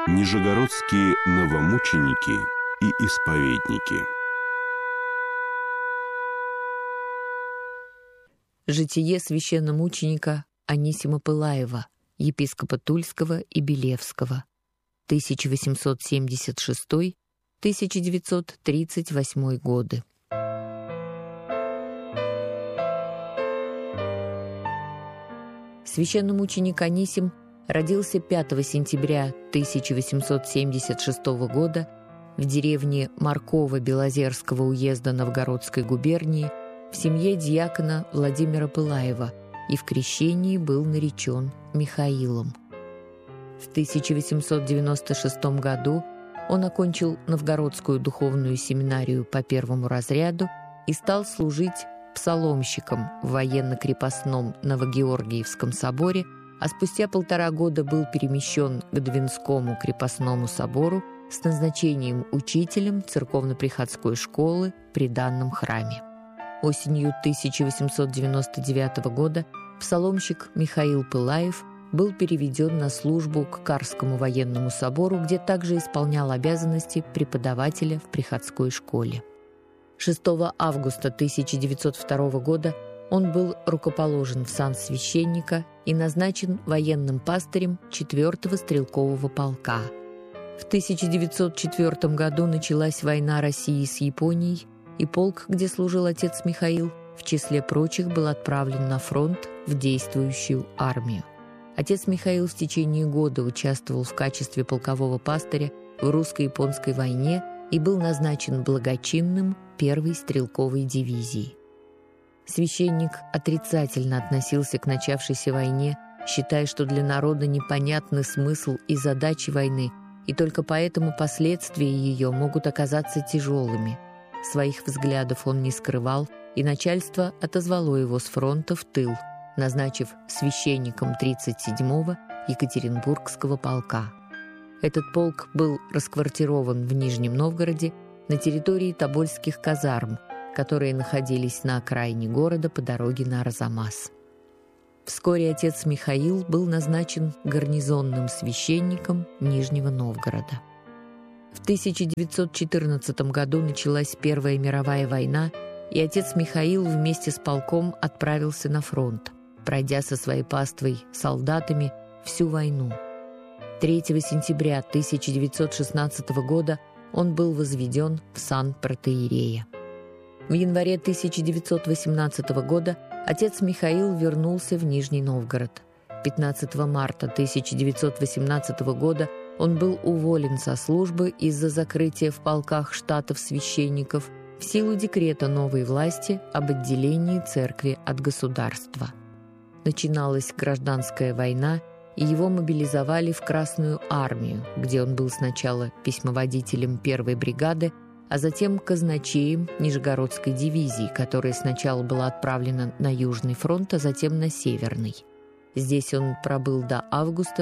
Нижегородские новомученики и исповедники. Житие священномученика Анисима Пылаева, епископа Тульского и Белевского, 1876-1938 годы. Священномученик Анисим родился 5 сентября 1876 года в деревне Марково Белозерского уезда Новгородской губернии в семье дьякона Владимира Пылаева и в крещении был наречен Михаилом. В 1896 году он окончил Новгородскую духовную семинарию по первому разряду и стал служить псаломщиком в военно-крепостном Новогеоргиевском соборе, а спустя 1,5 года был перемещен к Двинскому крепостному собору с назначением учителем церковно-приходской школы при данном храме. Осенью 1899 года псаломщик Михаил Пылаев был переведен на службу к Карскому военному собору, где также исполнял обязанности преподавателя в приходской школе. 6 августа 1902 года он был рукоположен в сан священника и назначен военным пастырем 4-го стрелкового полка. В 1904 году началась война России с Японией, и полк, где служил отец Михаил, в числе прочих был отправлен на фронт в действующую армию. Отец Михаил в течение года участвовал в качестве полкового пастыря в русско-японской войне и был назначен благочинным 1-й стрелковой дивизии. Священник отрицательно относился к начавшейся войне, считая, что для народа непонятны смысл и задачи войны, и только поэтому последствия ее могут оказаться тяжелыми. Своих взглядов он не скрывал, и начальство отозвало его с фронта в тыл, назначив священником 37-го Екатеринбургского полка. Этот полк был расквартирован в Нижнем Новгороде на территории Тобольских казарм, которые находились на окраине города по дороге на Арзамас. Вскоре отец Михаил был назначен гарнизонным священником Нижнего Новгорода. В 1914 году началась Первая мировая война, и отец Михаил вместе с полком отправился на фронт, пройдя со своей паствой солдатами всю войну. 3 сентября 1916 года он был возведен в сан протоиерея. В январе 1918 года отец Михаил вернулся в Нижний Новгород. 15 марта 1918 года он был уволен со службы из-за закрытия в полках штатов священников в силу декрета новой власти об отделении церкви от государства. Начиналась гражданская война, и его мобилизовали в Красную армию, где он был сначала письмоводителем 1-й бригады, а затем казначеем Нижегородской дивизии, которая сначала была отправлена на Южный фронт, а затем на Северный. Здесь он пробыл до августа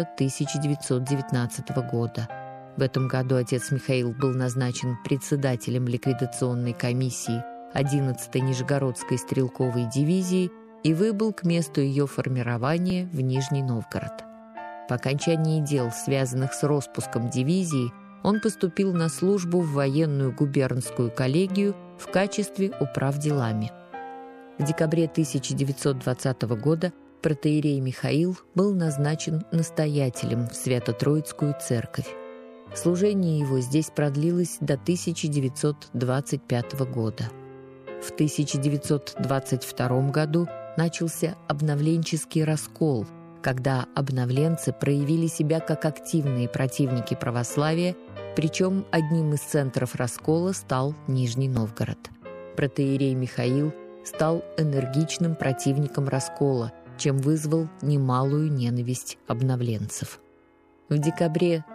1919 года. В этом году отец Михаил был назначен председателем ликвидационной комиссии 11-й Нижегородской стрелковой дивизии и выбыл к месту ее формирования в Нижний Новгород. По окончании дел, связанных с распуском дивизии, он поступил на службу в военную губернскую коллегию в качестве управделами. В декабре 1920 года протоиерей Михаил был назначен настоятелем в Свято-Троицкую церковь. Служение его здесь продлилось до 1925 года. В 1922 году начался обновленческий раскол, когда обновленцы проявили себя как активные противники православия, причем одним из центров раскола стал Нижний Новгород. Протоиерей Михаил стал энергичным противником раскола, чем вызвал немалую ненависть обновленцев. В декабре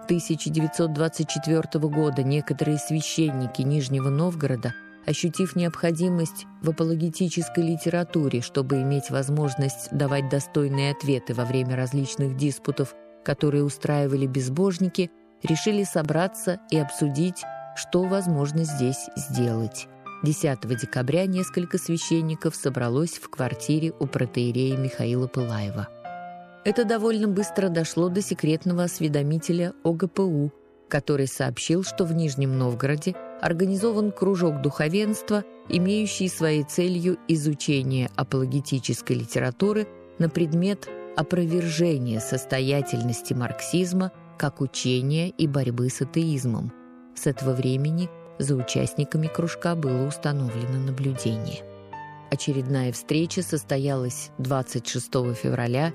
1924 года некоторые священники Нижнего Новгорода, ощутив необходимость в апологетической литературе, чтобы иметь возможность давать достойные ответы во время различных диспутов, которые устраивали безбожники, решили собраться и обсудить, что возможно здесь сделать. 10 декабря несколько священников собралось в квартире у протоиерея Михаила Пылаева. Это довольно быстро дошло до секретного осведомителя ОГПУ, который сообщил, что в Нижнем Новгороде организован кружок духовенства, имеющий своей целью изучение апологетической литературы на предмет опровержения состоятельности марксизма как учения и борьбы с атеизмом. С этого времени за участниками кружка было установлено наблюдение. Очередная встреча состоялась 26 февраля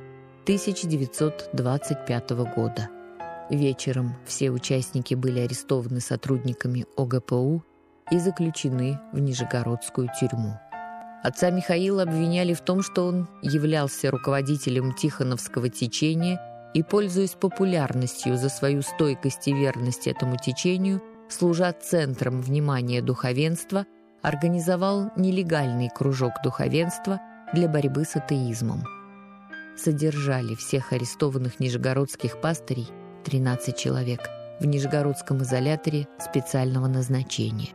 1925 года. Вечером все участники были арестованы сотрудниками ОГПУ и заключены в Нижегородскую тюрьму. Отца Михаила обвиняли в том, что он являлся руководителем Тихоновского течения и, пользуясь популярностью за свою стойкость и верность этому течению, служа центром внимания духовенства, организовал нелегальный кружок духовенства для борьбы с атеизмом. Содержали всех арестованных нижегородских пастырей, 13 человек, в Нижегородском изоляторе специального назначения.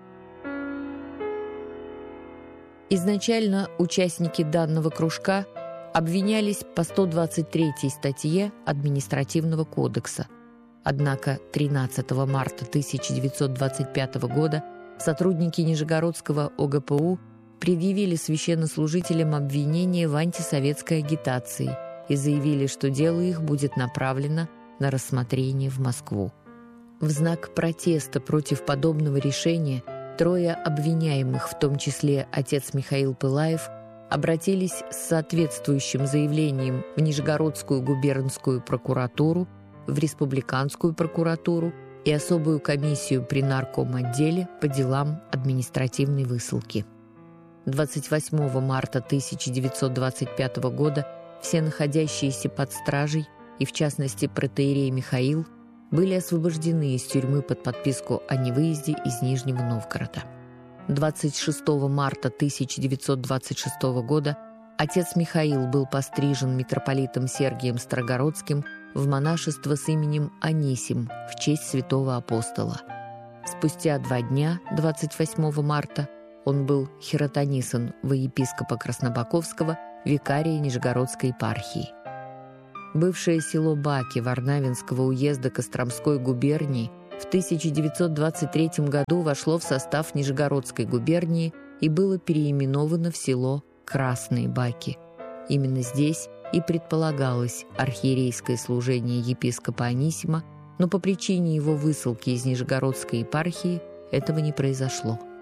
Изначально участники данного кружка обвинялись по 123 статье Административного кодекса. Однако 13 марта 1925 года сотрудники Нижегородского ОГПУ предъявили священнослужителям обвинение в антисоветской агитации и заявили, что дело их будет направлено на рассмотрение в Москву. В знак протеста против подобного решения трое обвиняемых, в том числе отец Михаил Пылаев, обратились с соответствующим заявлением в Нижегородскую губернскую прокуратуру, в Республиканскую прокуратуру и особую комиссию при нарком-отделе по делам административной высылки. 28 марта 1925 года все находящиеся под стражей, и в частности протоиерей Михаил, были освобождены из тюрьмы под подписку о невыезде из Нижнего Новгорода. 26 марта 1926 года отец Михаил был пострижен митрополитом Сергием Строгородским в монашество с именем Анисим в честь святого апостола. Спустя 2 дня, 28 марта, он был хиротонисан во епископа Краснобаковского, викария Нижегородской епархии. Бывшее село Баки Варнавинского уезда Костромской губернии в 1923 году вошло в состав Нижегородской губернии и было переименовано в село Красные Баки. Именно здесь и предполагалось архиерейское служение епископа Анисима, но по причине его высылки из Нижегородской епархии этого не произошло.